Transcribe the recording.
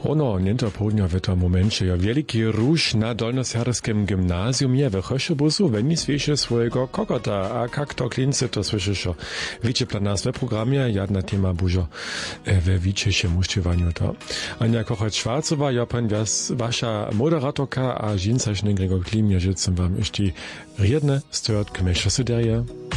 Ono, niento południa w tym momencie ja wielki róż na dolnoserbskim gimnazjum je w Choszebusu weni słyszy swojego kokota, a jak to klince to słyszysz. Wiecie plan nas w programie, jedna tema bużo we wiczejszym uściwaniu to. Ania Kochot-Schwarzowa, ja pan wasza moderatorka, a żincaśny Gregor Klim, ja życzę wam jeszcze riedne stört kmesza suderia.